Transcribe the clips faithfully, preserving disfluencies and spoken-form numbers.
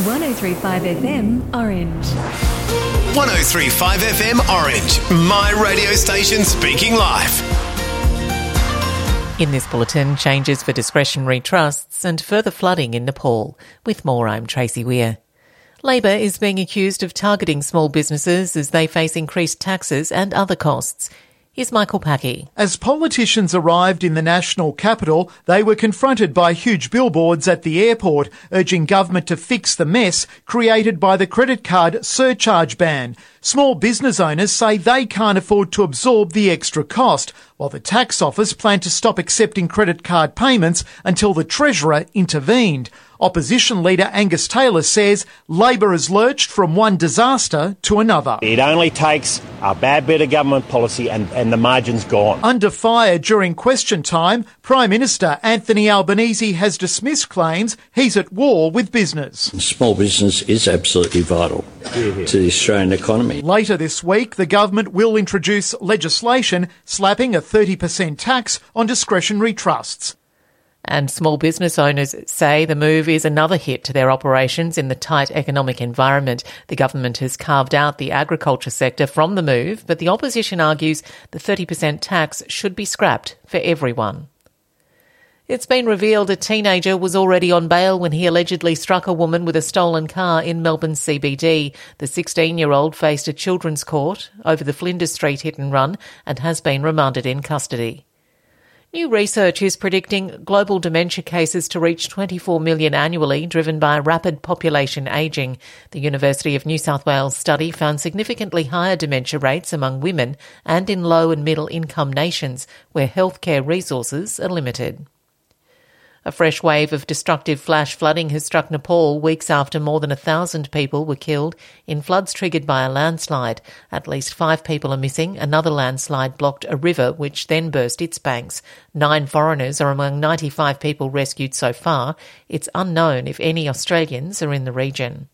one oh three point five F M Orange. one oh three point five F M Orange, my radio station speaking live. In this bulletin, changes for discretionary trusts and further flooding in Nepal. With more, I'm Tracy Weir. Labor is being accused of targeting small businesses as they face increased taxes and other costs. Here's Michael Packy. As politicians arrived in the national capital, they were confronted by huge billboards at the airport urging government to fix the mess created by the credit card surcharge ban. Small business owners say they can't afford to absorb the extra cost, while the tax office planned to stop accepting credit card payments until the Treasurer intervened. Opposition leader Angus Taylor says Labor has lurched from one disaster to another. It only takes a bad bit of government policy and, and the margin's gone. Under fire during question time, Prime Minister Anthony Albanese has dismissed claims he's at war with business. Small business is absolutely vital to the Australian economy. Later this week, the government will introduce legislation slapping a thirty percent tax on discretionary trusts. And small business owners say the move is another hit to their operations in the tight economic environment. The government has carved out the agriculture sector from the move, but the opposition argues the thirty percent tax should be scrapped for everyone. It's been revealed a teenager was already on bail when he allegedly struck a woman with a stolen car in Melbourne C B D. The sixteen-year-old faced a children's court over the Flinders Street hit and run and has been remanded in custody. New research is predicting global dementia cases to reach twenty-four million annually, driven by rapid population ageing. The University of New South Wales study found significantly higher dementia rates among women and in low and middle income nations where healthcare resources are limited. A fresh wave of destructive flash flooding has struck Nepal weeks after more than a thousand people were killed in floods triggered by a landslide. At least five people are missing. Another landslide blocked a river which then burst its banks. Nine foreigners are among ninety-five people rescued so far. It's unknown if any Australians are in the region.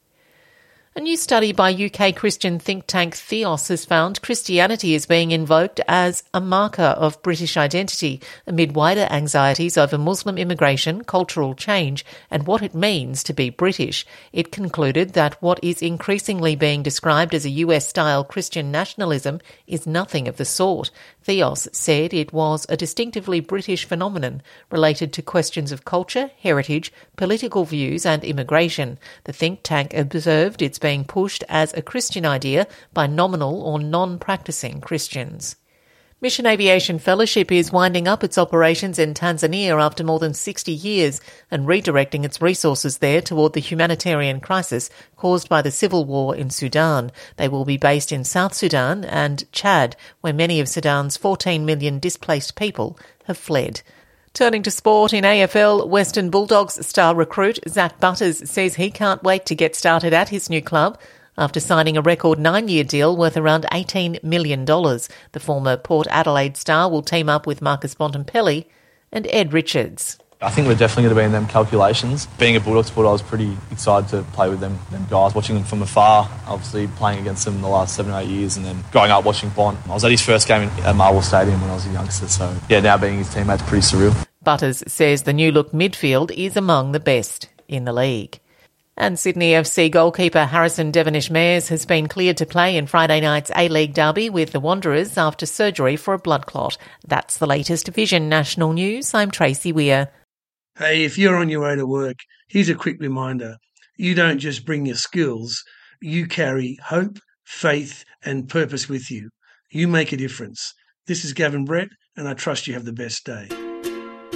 A new study by U K Christian think tank Theos has found Christianity is being invoked as a marker of British identity amid wider anxieties over Muslim immigration, cultural change and what it means to be British. It concluded that what is increasingly being described as a U S-style Christian nationalism is nothing of the sort. Theos said it was a distinctively British phenomenon related to questions of culture, heritage, political views and immigration. The think tank observed it's being pushed as a Christian idea by nominal or non-practicing Christians. Mission Aviation Fellowship is winding up its operations in Tanzania after more than sixty years and redirecting its resources there toward the humanitarian crisis caused by the civil war in Sudan. They will be based in South Sudan and Chad, where many of Sudan's fourteen million displaced people have fled. Turning to sport, in A F L, Western Bulldogs star recruit Zach Butters says he can't wait to get started at his new club after signing a record nine-year deal worth around eighteen million dollars. The former Port Adelaide star will team up with Marcus Bontempelli and Ed Richards. I think we're definitely going to be in them calculations. Being a Bulldogs supporter, I was pretty excited to play with them, them guys, watching them from afar, obviously playing against them the last seven or eight years and then growing up watching Bont. I was at his first game at Marvel Stadium when I was a youngster, so yeah, now being his teammate's pretty surreal. Butters says the new-look midfield is among the best in the league. And Sydney F C goalkeeper Harrison Devonish-Mayers has been cleared to play in Friday night's A-League derby with the Wanderers after surgery for a blood clot. That's the latest Vision National News. I'm Tracy Weir. Hey, if you're on your way to work, here's a quick reminder. You don't just bring your skills, you carry hope, faith and purpose with you. You make a difference. This is Gavin Brett and I trust you have the best day.